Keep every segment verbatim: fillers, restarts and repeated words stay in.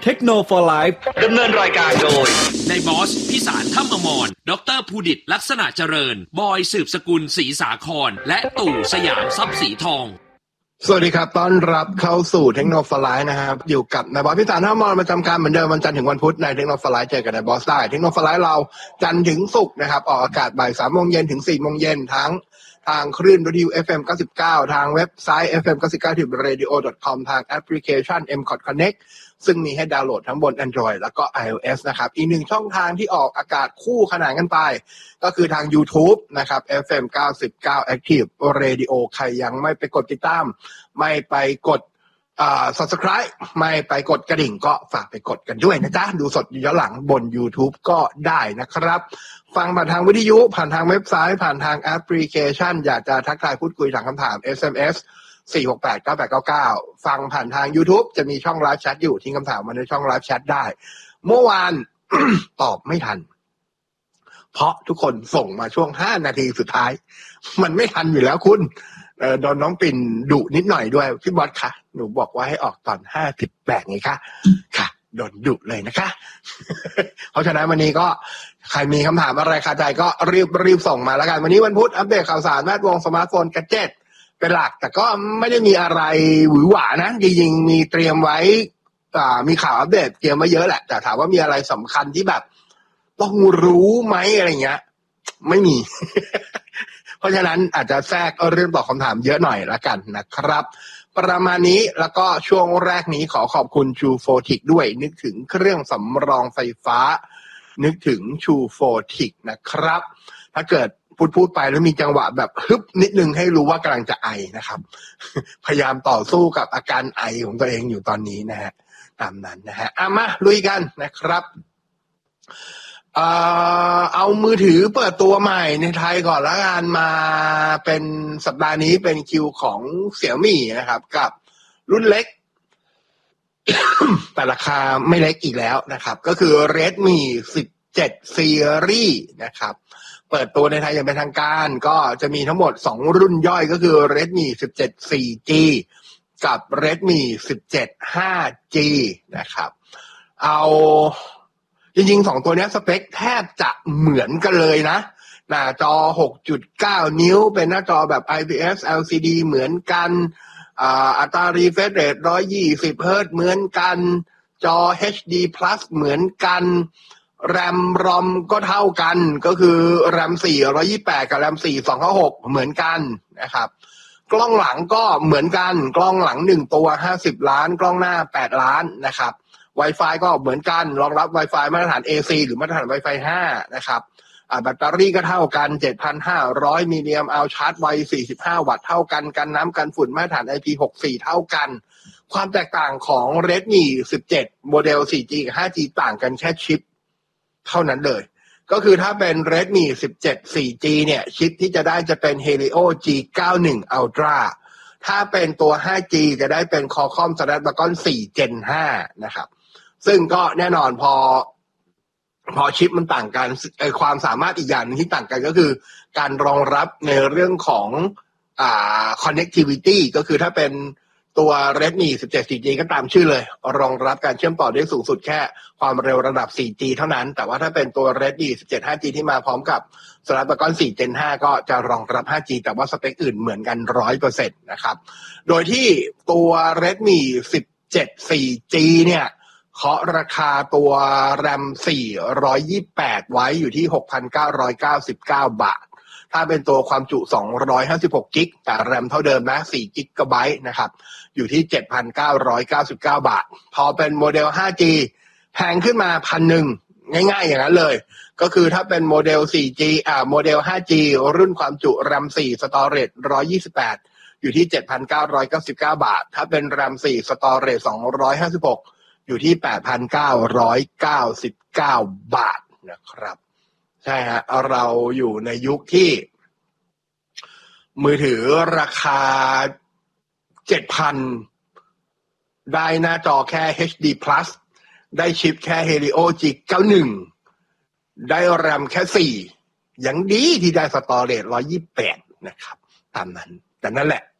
Techno for Life ดำเนินรายการโดยนายบอสพิสารถ้ำอมรดรภูดิตลักษณะเจริญบอยสืบสกุลศรีสาครและตู่สยามทรัพย์สีทองสวัสดีครับต้อนรับเข้าสู่เทคโนโลยีไลฟ์นะครับอยู่กับนายบอสพิสารท่ามอประจำการเหมือนเดิมวันจันทร์ถึงวันพุธในเทคโนโลยีไลฟ์เจอกับนายบอสได้เทคโนโลยีไลฟ์เราจันทร์ถึงศุกร์นะครับออกอากาศบ่ายสามโมงเย็นถึงสี่โมงเย็นทั้งทางคลื่นวิทยุ เอฟ เอ็ม เก้าสิบเก้าทางเว็บไซต์ เอฟ เอ็ม เก้าสิบเก้า เรดิโอ ดอท คอม ทางแอปพลิเคชัน เอ็ม คอท Connect ซึ่งมีให้ดาวน์โหลดทั้งบน Android แล้วก็ iOS นะครับอีกหนึ่งช่องทางที่ออกอากาศคู่ขนานกันไปก็คือทาง YouTube นะครับ เอฟ เอ็ม เก้าสิบเก้า Active Radio ใครยังไม่ไปกดติดตามไม่ไปกดอ่า Subscribe ไม่ไปกดกระดิ่งก็ฝากไปกดกันด้วยนะจ๊ะดูสดย้อนหลังบน YouTube ก็ได้นะครับฟังผ่านทางวิทยุผ่านทางเว็บไซต์ผ่านทางแอปพลิเคชันอยากจะทักทายพูดคุยถามคำถาม เอส เอ็ม เอส สี่ หก แปด เก้า แปด เก้า เก้าฟังผ่านทาง YouTube จะมีช่องไลฟ์แชทอยู่ทิ้งคำถามมาในช่องไลฟ์แชทได้เมื่อวาน ตอบไม่ทันเพราะทุกคนส่งมาช่วงห้านาทีสุดท้ายมันไม่ทันอยู่แล้วคุณเอ่อโดนน้องปิ่นดุนิดหน่อยด้วยพี่บอสค่ะหนูบอกว่าให้ออกตอนห้าสิบแปดไงคะค่ะโดนดุเลยนะคะ เพราะฉะนั้นวันนี้ก็ใครมีคำถามอะไรคาใจก็รีบรีบส่งมาแล้วกันวันนี้วันพุธอัปเดตข่าวสารแวดวงสมาร์ทโฟนแกดเจ็ตเป็นหลักแต่ก็ไม่ได้มีอะไรหวือหวานะจริงๆมีเตรียมไว้อ่ามีข่าวอัปเดตเตรียมไว้เยอะแหละแต่ถามว่ามีอะไรสำคัญที่แบบต้องรู้ไหมอะไรเงี้ยไม่มี เพราะฉะนั้นอาจจะแทรกเรื่องตอบคำถามเยอะหน่อยละกันนะครับประมาณนี้แล้วก็ช่วงแรกนี้ขอขอบคุณ True โฟร์ ที ด้วยนึกถึงเครื่องสำรองไฟฟ้านึกถึง True โฟร์ ที นะครับถ้าเกิดพูดพูดไปแล้วมีจังหวะแบบฮึบนิดนึงให้รู้ว่ากำลังจะไอนะครับ พยายามต่อสู้กับอาการไอของตัวเองอยู่ตอนนี้นะฮะตามนั้นนะฮะเอามาลุยกันนะครับเอ่อเอามือถือเปิดตัวใหม่ในไทยก่อนละกันมาเป็นสัปดาห์นี้เป็นคิวของ Xiaomi นะครับกับรุ่นเล็ก แต่ราคาไม่เล็กอีกแล้วนะครับก็คือ Redmi สิบเจ็ด Series นะครับเปิดตัวในไทยอย่างเป็นทางการก็จะมีทั้งหมดสองรุ่นย่อยก็คือ Redmi สิบเจ็ด โฟร์ จี กับ Redmi สิบเจ็ด ไฟว์จี นะครับเอาจริงๆสองตัวนี้สเปคแทบจะเหมือนกันเลยนะหน้าจอ หกจุดเก้า นิ้วเป็นหน้าจอแบบ ไอ พี เอส แอล ซี ดี เหมือนกันอ่าอัตรา refresh rate หนึ่งร้อยยี่สิบ เฮิร์ตซ์เหมือนกันจอ เอช ดี Plus เหมือนกัน RAM ROM ก็เท่ากันก็คือ RAM สี่ร้อยยี่สิบแปด กับ RAM สี่สองห้าหกเหมือนกันนะครับกล้องหลังก็เหมือนกันกล้องหลังหนึ่งตัวห้าสิบล้านกล้องหน้าแปดล้านนะครับWi-Fi ก็เหมือนกันรองรับ Wi-Fi มาตรฐาน เอ ซี หรือมาตรฐาน Wi-Fi ห้านะครับอ่าแบตเตอรี่ก็เท่ากัน เจ็ดพันห้าร้อย มิลลิแอมป์เอาชาร์จไวสี่สิบห้าวัตต์เท่ากันกันน้ำกันฝุ่นมาตรฐาน ไอ พี หกสิบสี่ เท่ากันความแตกต่างของ Redmi สิบเจ็ดโมเดล โฟร์จี กับ ไฟว์จี ต่างกันแค่ชิปเท่านั้นเลยก็คือถ้าเป็น Redmi สิบเจ็ด โฟร์จี เนี่ยชิปที่จะได้จะเป็น Helio จี เก้าสิบเอ็ด Ultra ถ้าเป็นตัว ไฟว์จี จะได้เป็น Qualcomm Snapdragon โฟร์ Gen ไฟว์นะครับซึ่งก็แน่นอนพอพอชิปมันต่างกันไอความสามารถอีกอย่างนึงที่ต่างกันก็คือการรองรับในเรื่องของอ่า connectivity ก็คือถ้าเป็นตัว Redmi สิบเจ็ด โฟร์จี ก็ตามชื่อเลยรองรับการเชื่อมต่อได้สูงสุดแค่ความเร็วระดับ โฟร์จี เท่านั้นแต่ว่าถ้าเป็นตัว Redmi สิบเจ็ด ไฟว์จี ที่มาพร้อมกับ Snapdragon โฟร์ Gen ไฟว์ ก็จะรองรับ ไฟว์จี แต่ว่าสเปคอื่นเหมือนกัน หนึ่งร้อยเปอร์เซ็นต์ นะครับโดยที่ตัว Redmi สิบเจ็ด โฟร์จี เนี่ยเคาะราคาตัว RAM สี่ร้อยยี่สิบแปดไว้อยู่ที่ หกพันเก้าร้อยเก้าสิบเก้า บาทถ้าเป็นตัวความจุสองร้อยห้าสิบหกกิกแต่ RAM เท่าเดิมนะสี่กิกะไบต์นะครับอยู่ที่ เจ็ดพันเก้าร้อยเก้าสิบเก้า บาทพอเป็นโมเดล ไฟว์จี แพงขึ้นมา หนึ่งพัน ง่ายๆอย่างนั้นเลยก็คือถ้าเป็นโมเดล โฟร์จี อ่าโมเดล ไฟว์จี รุ่นความจุ RAM สี่ Storage หนึ่งร้อยยี่สิบแปดอยู่ที่ เจ็ดพันเก้าร้อยเก้าสิบเก้า บาทถ้าเป็น RAM สี่ Storage สองร้อยห้าสิบหกอยู่ที่ แปดพันเก้าร้อยเก้าสิบเก้า บาทนะครับใช่ฮะเราอยู่ในยุคที่มือถือราคา เจ็ดพัน ได้หน้าจอแค่ เอช ดี Plus ได้ชิปแค่ Helio จี เก้าสิบเอ็ด ได้ RAM แค่สี่ยังดีที่ได้ Storage หนึ่งร้อยยี่สิบแปดนะครับตามนั้นแต่นั่นแหละ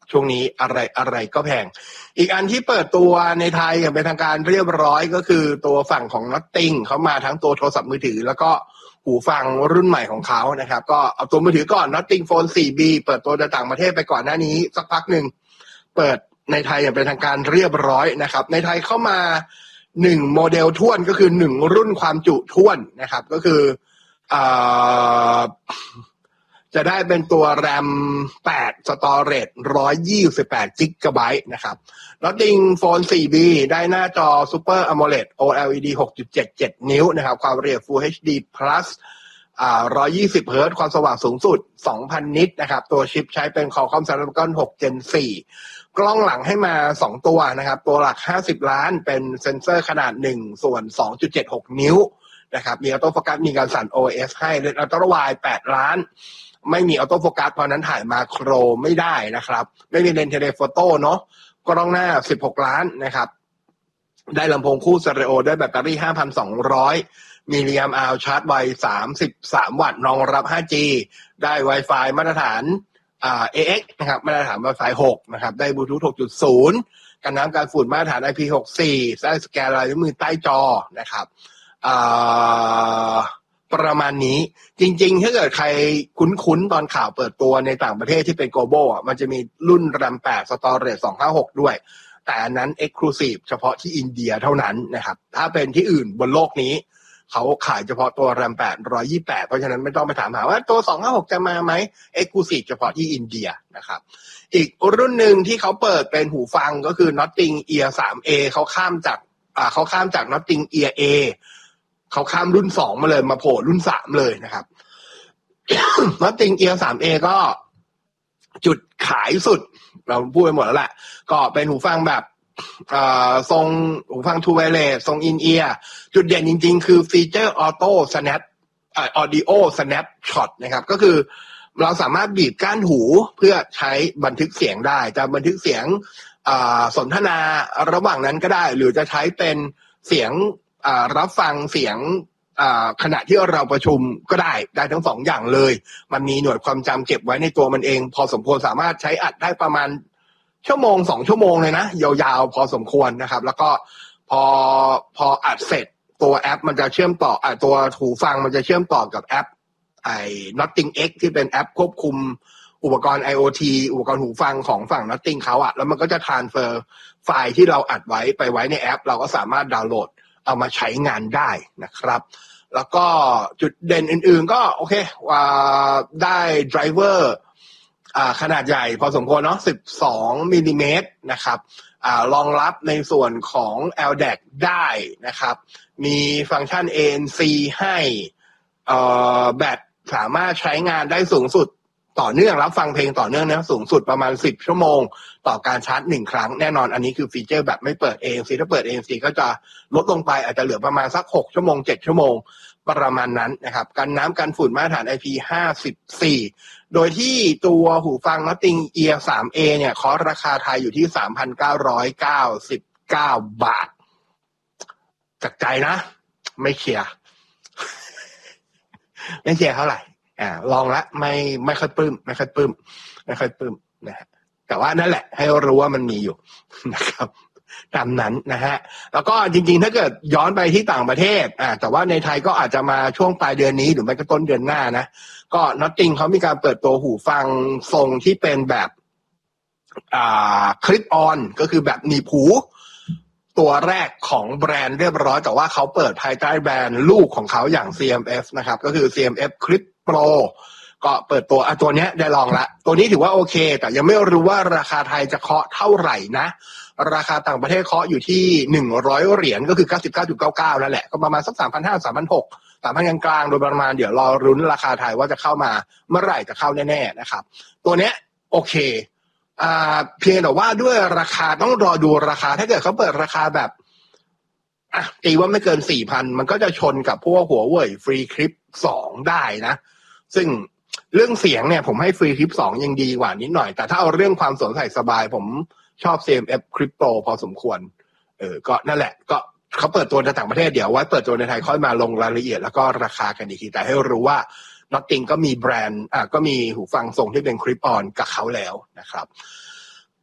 ช่วงนี้อะไรอะไรก็แพงอีกอันที่เปิดตัวในไทยอย่างเป็นทางการเรียบร้อยก็คือตัวฝั่งของ Nothing เขามาทั้งตัวโทรศัพท์มือถือแล้วก็หูฟังรุ่นใหม่ของเขานะครับก็เอาตัวมือถือก่อน Nothing Phone โฟร์ บี เปิดตัวในต่างประเทศไปก่อนหน้านี้สักพักหนึ่งเปิดในไทยอย่างเป็นทางการเรียบร้อยนะครับในไทยเข้ามาหนึ่งโมเดลท้วนก็คือหนึ่งรุ่นความจุท้วนนะครับก็คืออ่าจะได้เป็นตัว แรม แปด Storage หนึ่งร้อยยี่สิบแปด จิกะไบต์ นะครับ Nothing Phone โฟร์ บี ได้หน้าจอ Super AMOLED โอ แอล อี ดี หกจุดเจ็ดเจ็ด นิ้วนะครับความละเอียด Full เอช ดี Plus อ่าหนึ่งร้อยยี่สิบเฮิร์ตซ์ความสว่างสูงสุด สองพัน นิตนะครับตัวชิปใช้เป็น Qualcomm Snapdragon หก Gen โฟร์ กล้องหลังให้มาสองตัวนะครับตัวหลักห้าสิบล้านเป็นเซ็นเซอร์ขนาดหนึ่งส่วน สองจุดเจ็ดหก นิ้วนะครับมีออโต้โฟกัสมีการสั่น โอ เอส ให้เลนส์อัลตร้าไวด์แปดล้านไม่มีออโต้โฟกัสเพราะนั้นถ่ายมาโครไม่ได้นะครับไม่มีเลนส์เทเลโฟโต้เนาะกล้องหน้าสิบหกล้านนะครับได้ลำโพงคู่สเตอริโอด้วยแบตเตอรี่ ห้าพันสองร้อย มิลลิแอมป์อาวร์ชาร์จไวสามสิบสามวัตต์รองรับ ห้าจี ได้ Wi-Fi มาตรฐานอ่า เอ เอ็กซ์ นะครับมาตรฐาน Wi-Fi หกนะครับได้บลูทูธ หกจุดศูนย์ กันน้ำกันฝุ่นมาตรฐาน ไอ พี หกสิบสี่ ได้สแกนลายนิ้วมือใต้จอนะครับอ่าประมาณนี้จริงๆถ้าเกิดใครคุ้นๆตอนข่าวเปิดตัวในต่างประเทศที่เป็น global อ่ะมันจะมีรุ่น แรม แปด Storage สองร้อยห้าสิบหกด้วยแต่อันนั้น exclusive เฉพาะที่อินเดียเท่านั้นนะครับถ้าเป็นที่อื่นบนโลกนี้เขาขายเฉพาะตัว แรม แปด หนึ่งร้อยยี่สิบแปดเพราะฉะนั้นไม่ต้องไปถามหาว่าตัวสองร้อยห้าสิบหกจะมาไหม exclusive เฉพาะที่อินเดียนะครับอีกรุ่นหนึ่งที่เขาเปิดเป็นหูฟังก็คือ Nothing Ear ทรี เอ เขาข้ามจากอ่าเขาข้ามจาก Nothing Ear Aเขาข้ามรุ่นสองมาเลยมาโผล่รุ่นสามเลยนะครับ Nothing Ear ทรี เอ ก็จุดขายสุดเราพูดไปหมดแล้วแหละก็เป็นหูฟังแบบอ่าทรงหูฟัง True Wireless ทรง In Ear จุดเด่นจริงๆคือฟีเจอร์ Auto Snap อ่า Audio Snapshot นะครับก็คือเราสามารถบีบก้านหูเพื่อใช้บันทึกเสียงได้จะบันทึกเสียงอ่าสนทนาระหว่างนั้นก็ได้หรือจะใช้เป็นเสียงอ่ารับฟังเสียงอ่าขณะที่เราประชุมก็ได้ได้ทั้งสองอย่างเลยมันมีหน่วยความจำเก็บไว้ในตัวมันเองพอสมควรสามารถใช้อัดได้ประมาณชั่วโมงสองชั่วโมงเลยนะยาวๆพอสมควรนะครับแล้วก็พอพออัดเสร็จตัวแอปมันจะเชื่อมต่ออ่าตัวหูฟังมันจะเชื่อมต่อกับแอปไอ้ Nothing X ที่เป็นแอปควบคุมอุปกรณ์ IoT อุปกรณ์หูฟังของฝั่ง Nothing เขาอะแล้วมันก็จะ transfer ไฟล์ที่เราอัดไว้ไปไว้ในแอปเราก็สามารถดาวน์โหลดเอามาใช้งานได้นะครับแล้วก็จุดเด่นอื่นๆก็โอเคว่าได้ไดรเวอร์อ่าขนาดใหญ่พอสมควรเนาะสิบสองมิลลิเมตรนะครับอ่ารองรับในส่วนของ แอล ดี เอ ซี ได้นะครับมีฟังก์ชัน เอ เอ็น ซี ให้เอ่อแบตสามารถใช้งานได้สูงสุดต่อเนื่องรับฟังเพลงต่อเนื่องนะสูงสุดประมาณสิบชั่วโมงต่อการชาร์จหนึ่งครั้งแน่นอนอันนี้คือฟีเจอร์แบบไม่เปิด เอ เอ็น ซี ถ้าเปิด เอ เอ็น ซี ก็จะลดลงไปอาจจะเหลือประมาณสักหกชั่วโมงเจ็ดชั่วโมงประมาณนั้นนะครับกันน้ำกันฝุ่นมาตรฐาน ไอ พี ห้าสิบสี่ โดยที่ตัวหูฟัง Nothing Ear ทรี เอ เนี่ยคอสราคาไทยอยู่ที่ สามพันเก้าร้อยเก้าสิบเก้า บาทจากใจนะไม่เคลียร์ ไม่เคลียร์เท่าไหร่อ่าลองละไม่ไม่ค่อยปลื้มไม่ค่อยปลื้มไม่ค่อยปลื้มนะฮะแต่ว่านั่นแหละให้รู้ว่ามันมีอยู่นะครับตามนั้นนะฮะแล้วก็จริงๆถ้าเกิดย้อนไปที่ต่างประเทศอ่าแต่ว่าในไทยก็อาจจะมาช่วงปลายเดือนนี้หรือไม่ก็ต้นเดือนหน้านะก็ Nothing เขามีการเปิดตัวหูฟังทรงที่เป็นแบบอ่าคลิปออนก็คือแบบหนีบหูตัวแรกของแบรนด์เรียบร้อยแต่ว่าเขาเปิดภายใต้แบรนด์ลูกของเขาอย่าง ซี เอ็ม เอฟ นะครับก็คือ ซี เอ็ม เอฟ Clip Pro ก็เปิดตัวอ่ะตัวเนี้ยได้ลองละตัวนี้ถือว่าโอเคแต่ยังไม่รู้ว่าราคาไทยจะเคาะเท่าไหร่นะราคาต่างประเทศเคาะอยู่ที่หนึ่งร้อยเหรียญก็คือ เก้าสิบเก้าจุดเก้าเก้า นั่นแหละก็ประมาณสัก สามพันห้าร้อย สามพันหกร้อย สามพันกลางๆโดยประมาณเดี๋ยวรอรุ้นราคาไทยว่าจะเข้ามาเมื่อไหร่จะเข้าแน่ๆนะครับตัวเนี้ยโอเคอ่าเพียงแต่ว่าด้วยราคาต้องรอดูราคาถ้าเกิดเขาเปิดราคาแบบอ่ะตีว่าไม่เกิน สี่พัน มันก็จะชนกับพวกหัวเว่ยฟรีคลิปสองได้นะซึ่งเรื่องเสียงเนี่ยผมให้ฟรีคลิปสองยังดีกว่านิดหน่อยแต่ถ้าเอาเรื่องความสวมใส่สบายผมชอบ ซี เอ็ม เอฟ Clip Pro พอสมควรเออก็นั่นแหละก็เขาเปิดตัวในต่างประเทศเดี๋ยวไว้เปิดตัวในไทยค่อยมาลงรายละเอียดแล้วก็ราคากันอีกทีแต่ให้รู้ว่า Nothing ก็มีแบรนด์อ่ะก็มีหูฟังทรงที่เป็น Clip On กับเขาแล้วนะครับ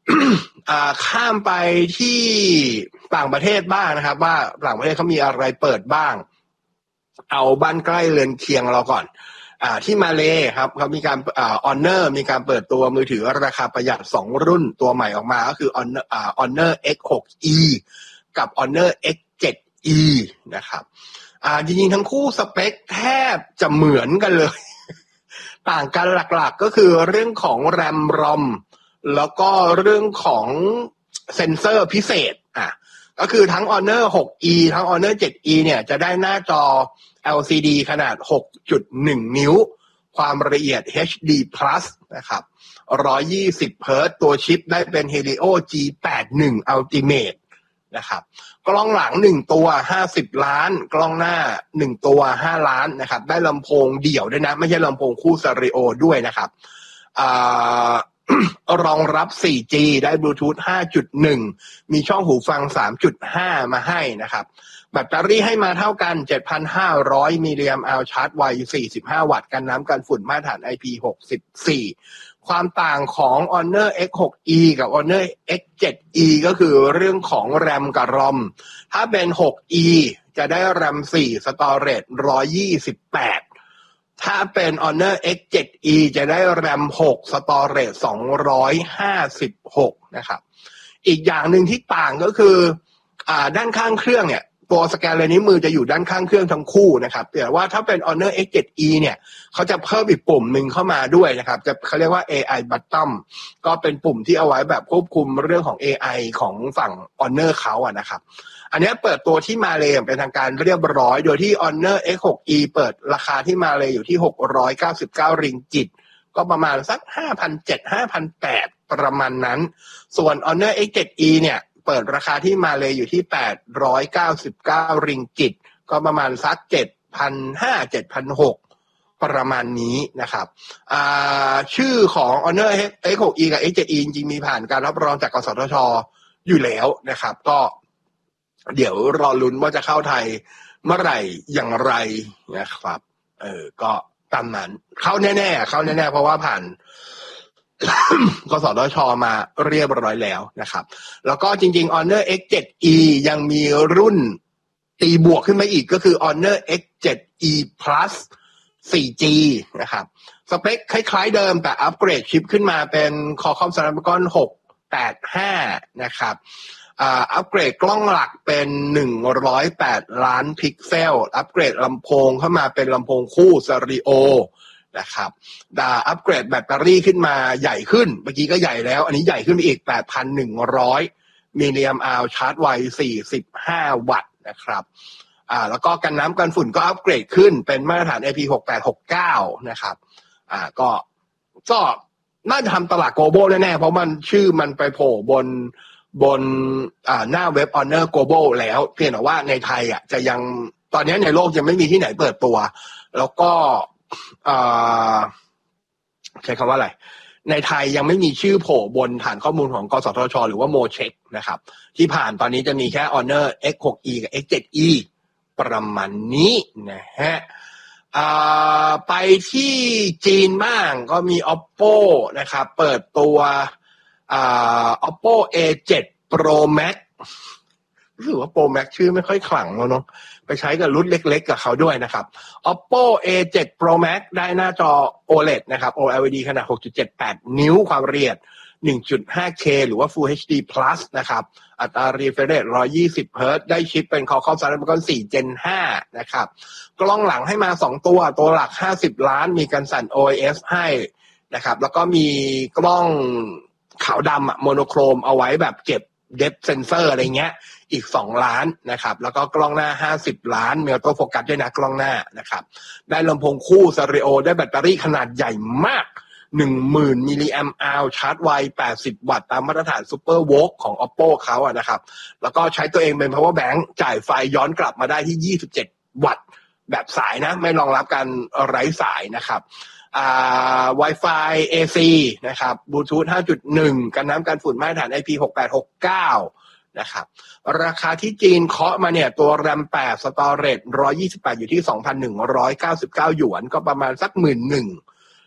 อ่าข้ามไปที่ต่างประเทศบ้างนะครับว่าต่างประเทศเขามีอะไรเปิดบ้างเอาบ้านใกล้เรือนเคียงเราก่อนอ่าที่มาเลครับเขามีการอ่า Honor มีการเปิดตัวมือถือราคาประหยัดสองรุ่นตัวใหม่ออกมาก็คือ Honor อ่า Honor เอ็กซ์ หก อี กับ Honor เอ็กซ์ เซเว่น อี นะครับอ่าจริงๆทั้งคู่สเปคแทบจะเหมือนกันเลยต่างกันหลักๆก็คือเรื่องของ RAM ROM แล้วก็เรื่องของเซ็นเซอร์พิเศษอ่ะก็คือทั้ง Honor หก อี ทั้ง Honor เซเว่น อี เนี่ยจะได้หน้าจอ แอล ซี ดี ขนาด หกจุดหนึ่ง นิ้วความละเอียด เอช ดี พลัส นะครับหนึ่งร้อยยี่สิบเฮิร์ตซ์ตัวชิปได้เป็น Helio จี แปดสิบเอ็ด Ultimate นะครับกล้องหลังหนึ่งตัวห้าสิบล้านกล้องหน้าหนึ่งตัวห้าล้านนะครับได้ลำโพงเดี่ยวด้วยนะไม่ใช่ลำโพงคู่สเตอริโอด้วยนะครับอ่ารองรับ โฟร์ จี ได้บลูทูธ ห้าจุดหนึ่ง มีช่องหูฟัง สามจุดห้า มาให้นะครับแบตเตอรี่ให้มาเท่ากัน เจ็ดพันห้าร้อย มิลลิแอมป์อาวชาร์จไวสี่สิบห้าวัตต์กันน้ำกันฝุ่นมาตรฐาน ไอ พี หกสิบสี่ ความต่างของ Honor เอ็กซ์ หก อี กับ Honor เอ็กซ์ เซเว่น อี ก็คือเรื่องของ RAM กับ รอม ถ้าเป็น หก อี จะได้ RAM สี่ Storage หนึ่งร้อยยี่สิบแปดถ้าเป็น Honor เอ็กซ์ เซเว่น อี จะได้ RAM หก Storage สองร้อยห้าสิบหกนะครับอีกอย่างหนึ่งที่ต่างก็คืออ่าด้านข้างเครื่องเนี่ยตัวสแกนลายนิ้วมือจะอยู่ด้านข้างเครื่องทั้งคู่นะครับแต่ว่าถ้าเป็น Honor เอ็กซ์ เซเว่น อี เนี่ยเขาจะเพิ่มอีกปุ่มหนึ่งเข้ามาด้วยนะครับจะเขาเรียกว่า เอ ไอ Button ก็เป็นปุ่มที่เอาไว้แบบควบคุมเรื่องของ เอ ไอ ของฝั่ง Honor เขาอะนะครับอันนี้เปิดตัวที่มาเลเป็นทางการเรียบร้อยโดยที่ Honor เอ็กซ์ หก อี เปิดราคาที่มาเลอยู่ที่หกร้อยเก้าสิบเก้าริงกิตก็ประมาณสัก ห้าพันเจ็ดร้อย ห้าพันแปดร้อย ประมาณนั้นส่วน Honor เอ็กซ์ เซเว่น อี เนี่ยเปิดราคาที่มาเลอยู่ที่แปดร้อยเก้าสิบเก้าริงกิตก็ประมาณสัก เจ็ดพันห้าร้อย เจ็ดพันหกร้อย ประมาณนี้นะครับอ่าชื่อของ Honor เอ็กซ์ หก อี กับ เอ็กซ์ เซเว่น อี จริงๆมีผ่านการรับรองจากกสทช.อยู่แล้วนะครับก็เดี๋ยวรอลุ้นว่าจะเข้าไทยเมื่อไหร่อย่างไรนะครับเออก็ตามนั้นเข้าแน่ๆเข้าแน่ๆเพราะว่าผ่าน กสทช.มาเรียบร้อยแล้วนะครับแล้วก็จริงๆ Honor เอ็กซ์ เซเว่น อี ยังมีรุ่นตีบวกขึ้นมาอีกก็คือ Honor เอ็กซ์ เซเว่น อี Plus โฟร์ จี นะครับสเปคคล้ายๆเดิมแต่อัปเกรดชิปขึ้นมาเป็น Qualcomm Snapdragon หกแปดห้านะครับอ่าอัปเกรดกล้องหลักเป็นหนึ่งร้อยแปดล้านพิกเซลอัปเกรดลำโพงเข้ามาเป็นลำโพงคู่สเตอริโอนะครับดาอัปเกรดแบตเตอรี่ขึ้นมาใหญ่ขึ้นเมื่อกี้ก็ใหญ่แล้วอันนี้ใหญ่ขึ้นไปอีก แปดพันหนึ่งร้อย มิลลิแอมป์อาวชาร์จไวสี่สิบห้าวัตต์นะครับอ่าแล้วก็กันน้ำกันฝุ่นก็อัปเกรดขึ้นเป็นมาตรฐาน ไอ พี หกแปดหกเก้านะครับอ่าก็ก็น่าจะทำตลาด global แน่ๆเพราะมันชื่อมันไปโผล่บนบนอ่าหน้าเว็บ Honor Global แล้วเพียงแต่ว่าในไทยอ่ะจะยังตอนนี้ในโลกยังไม่มีที่ไหนเปิดตัวแล้วก็อ่าใช้คำว่าอะไรในไทยยังไม่มีชื่อโผล่บนฐานข้อมูลของกสทช.หรือว่า Mocheck นะครับที่ผ่านตอนนี้จะมีแค่ Honor เอ็กซ์ หก อี กับ เอ็กซ์ เซเว่น อี ประมาณนี้นะฮะอ่าไปที่จีนบ้างก็มี Oppo นะครับเปิดตัวอ่า Oppo เอ เซเว่น Pro Max รู้สึกว่า Pro Max ชื่อไม่ค่อยขลังแล้วเนาะไปใช้กับรุ่นเล็กๆกับเขาด้วยนะครับ Oppo เอ เซเว่น Pro Max ได้หน้าจอ โอ แอล อี ดี นะครับ โอ แอล อี ดี ขนาด หกจุดเจ็ดแปด นิ้วความละเอียด หนึ่งจุดห้าเค หรือว่า Full เอช ดี Plus นะครับอัตรา refresh rate หนึ่งร้อยยี่สิบเฮิร์ตซ์ได้ชิปเป็น Qualcomm Snapdragon โฟร์ Gen ห้านะครับกล้องหลังให้มาสองตัวตัวหลักห้าสิบล้านมีกันสั่น โอ เอ เอส ให้นะครับแล้วก็มีกล้องขาวดำอะโมโนโครมเอาไว้แบบเก็บ depth sensor อะไรเงี้ยอีกสองล้านนะครับแล้วก็กล้องหน้าห้าสิบล้านมีออโต้โฟกัสด้วยนะกล้องหน้านะครับได้ลำโพงคู่สเตอริโอได้แบตเตอรี่ขนาดใหญ่มาก หนึ่งหมื่น มิลลิแอมป์อาวชาร์จไวแปดสิบวัตต์ตามมาตรฐาน Super Vogue ของ Oppo เขาอะนะครับแล้วก็ใช้ตัวเองเป็น power bank จ่ายไฟย้อนกลับมาได้ที่ยี่สิบเจ็ดวัตต์แบบสายนะไม่รองรับการไร้สายนะครับอ่า Wi-Fi เอ ซี นะครับบลูทูธ ห้าจุดหนึ่ง กันน้ำกันฝุ่นมาตรฐาน ไอ พี หกแปดหกเก้านะครับราคาที่จีนเคาะมาเนี่ยตัว RAM แปด Storage หนึ่งร้อยยี่สิบแปดอยู่ที่ สองพันหนึ่งร้อยเก้าสิบเก้า หยวนก็ประมาณสัก หนึ่งหมื่นหนึ่งพัน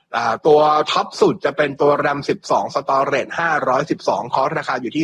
อ่าตัวท็อปสุดจะเป็นตัว แรม สิบสอง Storage ห้าร้อยสิบสอง คอร์สราคาอยู่ที่